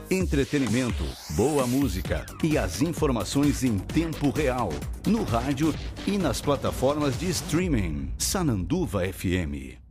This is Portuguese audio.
Entretenimento, boa música e as informações em tempo real. No rádio e nas plataformas de streaming. Sananduva FM.